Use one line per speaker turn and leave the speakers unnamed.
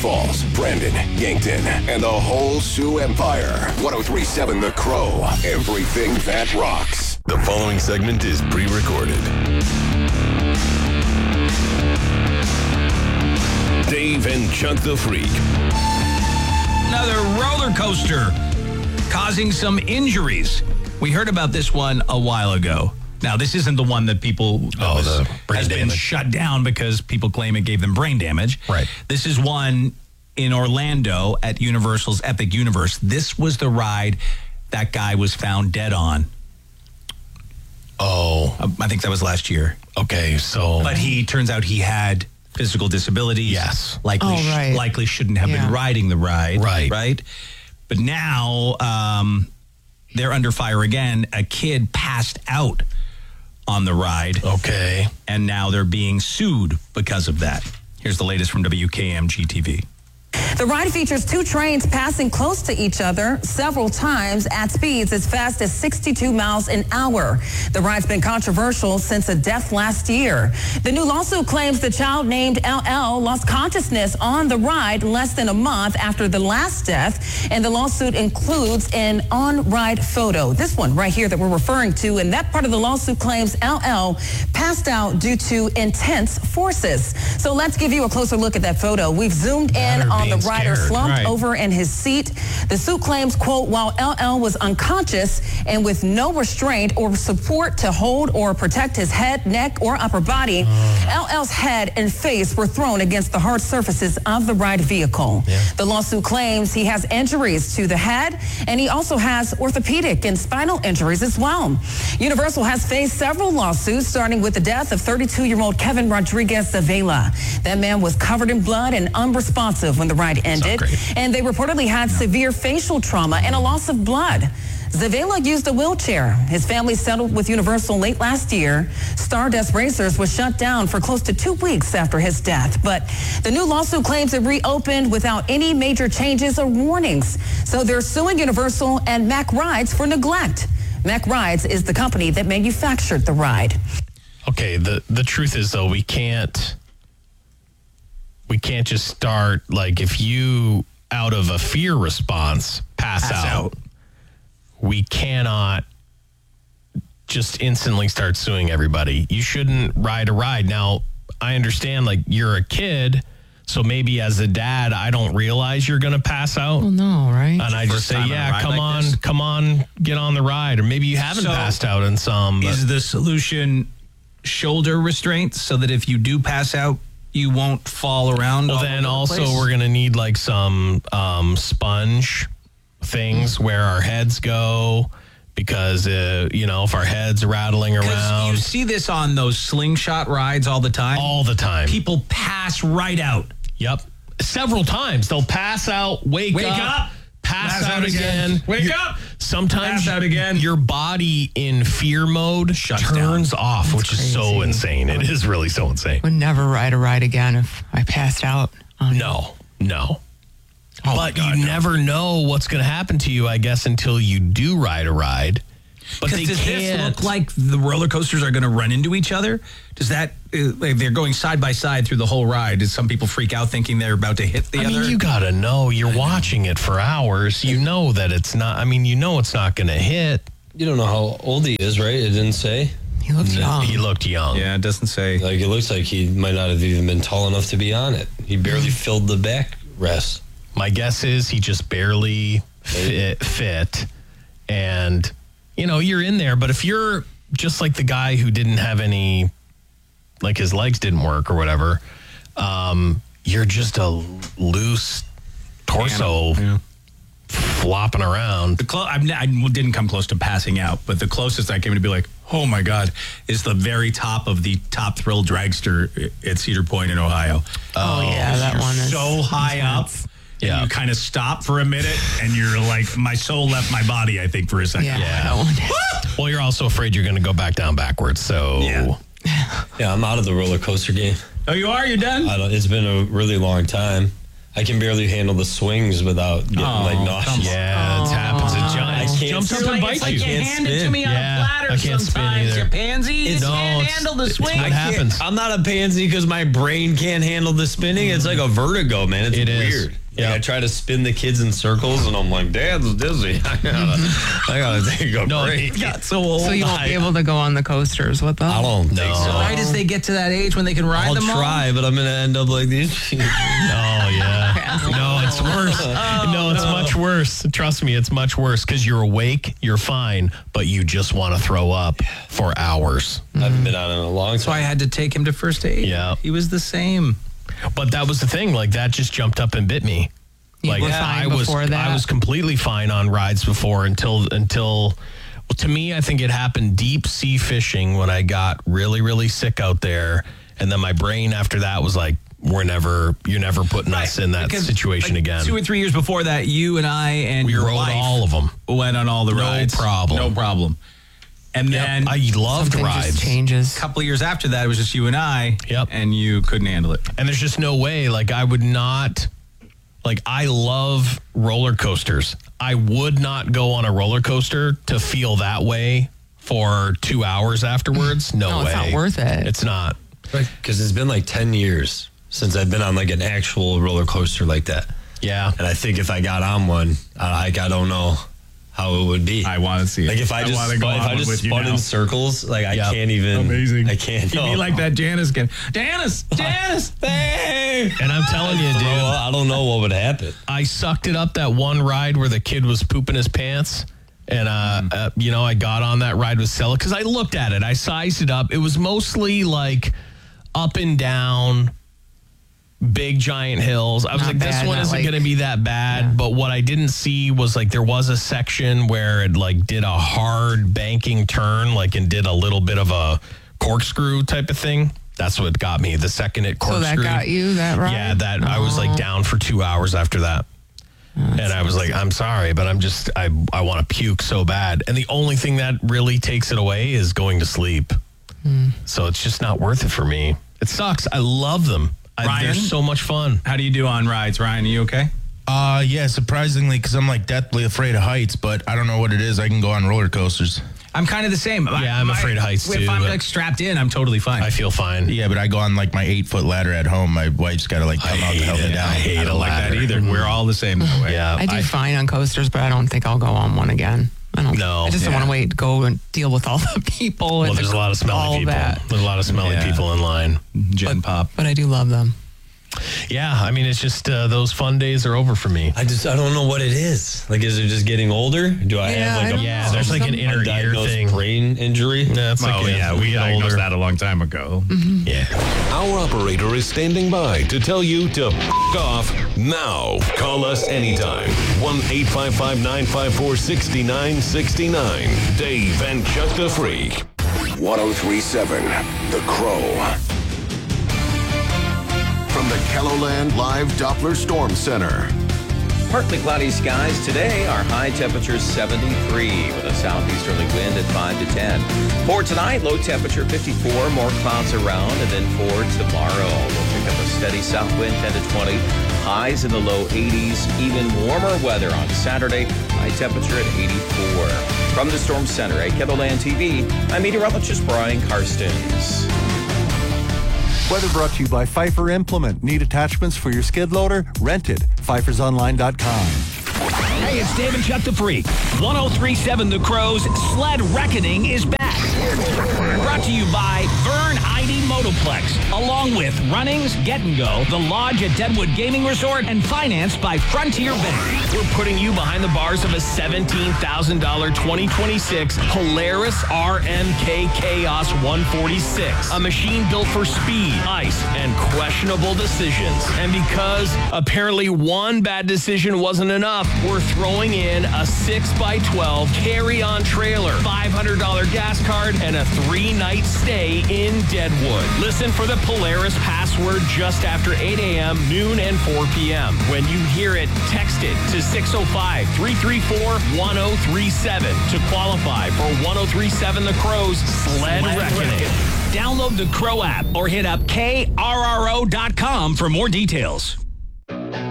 Falls, Brandon, Yankton, and the whole Sioux Empire. 103.7 The Crow. Everything that rocks.
The following segment is pre-recorded. Dave and Chuck the Freak.
Another roller coaster causing some injuries. We heard about this one a while ago. Now, this isn't the one that people has been shut down because people claim it gave them brain damage.
Right.
This is one in Orlando at Universal's Epic Universe. This was the ride that guy was found dead on.
Oh.
I think that was last year.
Okay, so...
But turns out he had physical disabilities.
Yes.
Likely shouldn't have been riding the ride. Right? But now they're under fire again. A kid passed out on the ride.
Okay.
And now they're being sued because of that. Here's the latest from WKMG TV.
The ride features two trains passing close to each other several times at speeds as fast as 62 miles an hour. The ride's been controversial since a death last year. The new lawsuit claims the child named LL lost consciousness on the ride less than a month after the last death, and the lawsuit includes an on-ride photo. This one right here that we're referring to, and that part of the lawsuit claims LL passed out due to intense forces. So let's give you a closer look at that photo. We've zoomed in on the rider slumped over in his seat. The suit claims, quote, while LL was unconscious and with no restraint or support to hold or protect his head, neck, or upper body, LL's head and face were thrown against the hard surfaces of the ride vehicle. The lawsuit claims he has injuries to the head, and he also has orthopedic and spinal injuries as well. Universal has faced several lawsuits, starting with the death of 32-year-old Kevin Rodriguez Zavela. That man was covered in blood and unresponsive when the ride ended, and they reportedly had severe facial trauma and a loss of blood. Zavela used a wheelchair. His family settled with Universal late last year. Stardust Racers was shut down for close to 2 weeks after his death, but the new lawsuit claims it reopened without any major changes or warnings. So they're suing Universal and Mack Rides for neglect. Mack Rides is the company that manufactured the ride.
Okay, the truth is, though, we can't just start, like, if you, out of a fear response, pass out, we cannot just instantly start suing everybody. You shouldn't ride a ride. Now, I understand, like, you're a kid, so maybe as a dad, I don't realize you're going to pass out.
Well, no, right?
And I just say, come on, get on the ride. Or maybe you haven't passed out in some.
Is the solution shoulder restraints so that if you do pass out, you won't fall around?
Well, then also we're going to need like some sponge things where our heads go, because, if our head's rattling around.
You see this on those slingshot rides all the time?
All the time.
People pass right out.
Yep. Several times. They'll pass out, wake up. Pass out again.
Wake up.
Sometimes
pass out again.
Your body in fear mode turns off,
That's
which
crazy.
is so insane. It is really so insane.
Would never ride a ride again if I passed out.
No. But you never know what's going to happen to you, I guess, until you do ride a ride. But
does this look like the roller coasters are going to run into each other? Does that, they're going side by side through the whole ride? Does some people freak out thinking they're about to hit the other?
I mean, you got to know. You're watching it for hours. You know that it's not, it's not going to hit.
You don't know how old he is, right? It didn't say.
He looked young.
He looked young.
Yeah, it doesn't say.
Like, it looks like he might not have even been tall enough to be on it. He barely filled the backrest.
My guess is he just barely fit. And, you're in there. But if you're just like the guy who didn't have any, like his legs didn't work or whatever, you're just a loose torso flopping around.
I didn't come close to passing out, but the closest I came to be like, oh my God, is the very top of the Top Thrill Dragster at Cedar Point in Ohio.
Oh yeah, that one is
so high
intense.
up. And you kind of stop for a minute, and you're like, my soul left my body, I think, for a second.
That one.
Well, you're also afraid you're going to go back down backwards, so...
Yeah, I'm out of the roller coaster game.
Oh, you are? You're done?
It's been a really long time. I can barely handle the swings without getting nauseous.
Yeah, it's happened It's a giant.
I can't
Jumps up
spin.
and
I
bites
can't
you.
Hand it to
spin.
me on
Yeah,
a platter
I can't spin
sometimes,
either.
you pansy. You
No,
can't
it's-
handle the
it's
swing.
what happens.
I'm not a pansy because my brain can't handle the spinning. It's like a vertigo, man. It's
It is.
weird.
Yeah.
Like I try to spin the kids in circles, and I'm like, Dad's dizzy. I gotta take a break.
Got so old.
So you won't be able to go on the coasters with them?
I don't think so.
Right as they get to that age when they can ride
I'll
them all?
try, but I'm gonna end up like these.
Oh, yeah. No, it's worse. No, it's much worse. Trust me, it's much worse because you're awake, you're fine, but you just want to throw up for hours.
I haven't been on it in a long
That's why I
time.
had to take him to first aid.
Yeah.
He was the same.
But that was the thing. Like, that just jumped up and bit me.
You
Like,
were
I
fine
was,
before that?
I was completely fine on rides before until well, to me, I think it happened deep sea fishing when I got really, really sick out there. And then my brain after that was like, you're never putting us in that
Because,
situation
like,
again.
2 or 3 years before that, you and I and
We
your
rode
wife
all of them.
went on all the
No
rides.
problem.
No problem. And then
I loved
Something
rides.
just changes.
a couple of years after that, it was just you and I.
Yep.
And you couldn't handle it.
And there's just no way, like, I would not, like, I love roller coasters. I would not go on a roller coaster to feel that way for 2 hours afterwards. No way.
It's not worth it.
It's not.
Because it's been like 10 years since I've been on like an actual roller coaster like that.
Yeah.
And I think if I got on one, I don't know how it would be.
I want to see it.
Like if I just
wanna go
spun, if
on
I
one
just
with you
spun
now.
in circles, like I
Yep.
can't even.
Amazing.
I can't.
You'd be like that Janice kid. Janice!
Hey!
And I'm telling you, dude,
I don't know what would happen.
I sucked it up that one ride where the kid was pooping his pants. And, I got on that ride with Stella because I looked at it. I sized it up. It was mostly like up and down, big giant hills. I was
Not
like, this
bad,
one
not
isn't
like-
going to be that bad. But what I didn't see was like there was a section where it like did a hard banking turn, like and did a little bit of a corkscrew type of thing. That's what got me. The second it
So
corkscrewed.
that got you, that ride?
Yeah, that I was like down for 2 hours after that. And I was like, I'm sorry, but I want to puke so bad. And the only thing that really takes it away is going to sleep. So it's just not worth it for me. It sucks. I love them.
Ryan?
They're so much fun.
How do you do on rides, Ryan? Are you okay?
Yeah, surprisingly, because I'm like deathly afraid of heights, but I don't know what it is. I can go on roller coasters.
I'm kind of the same.
Yeah, I'm afraid of heights,
If
too,
I'm
but-
like strapped in, I'm totally fine.
I feel fine.
Yeah, but I go on like my 8-foot ladder at home. My wife's got to like come out to help me down.
I hate
I
a
don't like that
ladder.
either. We're all the same that way.
Yeah,
I do fine on coasters, but I don't think I'll go on one again. I don't.
No.
I just don't
Yeah.
want to wait to go and deal with all the people.
Well,
and
there's a lot of
all
smelly people.
that.
There's a lot of smelly
Yeah.
people in line.
Gin pop.
But I do love them.
Yeah, I mean, it's just those fun days are over for me.
I don't know what it is. Like, is it just getting older? Do I
Yeah,
have
I
like a
don't
Yeah, there's like an inner ear
undiagnosed
thing.
brain injury?
That's like
we
get
diagnosed
older.
that a long time ago.
Yeah.
Our operator is standing by to tell you to f off now. Call us anytime. 1-855-954-6969. Dave and Chuck the Freak. 1037 The Crow. From the Kelloland Live Doppler Storm Center.
Partly cloudy skies today. Our high temperature is 73 with a southeasterly wind at 5 to 10. For tonight, low temperature 54, more clouds around. And then for tomorrow, we'll pick up a steady south wind 10 to 20. Highs in the low 80s. Even warmer weather on Saturday. High temperature at 84. From the Storm Center at Kettleland TV, I'm meteorologist Brian Karstens.
Weather brought to you by Pfeiffer Implement. Need attachments for your skid loader? Rent it. PfeiffersOnline.com.
Hey, it's Dave and Chuck the Freak. 1037 The Crow's Sled Reckoning is back. Brought to you by Vern ID Motoplex, along with Runnings, Get and Go, The Lodge at Deadwood Gaming Resort, and financed by Frontier Bank.
We're putting you behind the bars of a $17,000 2026 Polaris RMK Chaos 146. A machine built for speed, ice, and questionable decisions. And because apparently one bad decision wasn't enough, we're throwing in a 6x12 carry-on trailer, $500 gas card, and a 3-night stay in Deadwood. Listen for the Polaris password just after 8 a.m., noon, and 4 p.m. When you hear it, text it to 605-334-1037 to qualify for 1037 The Crow's Sled Reckoning.
Download the Crow app or hit up KRRO.com for more details.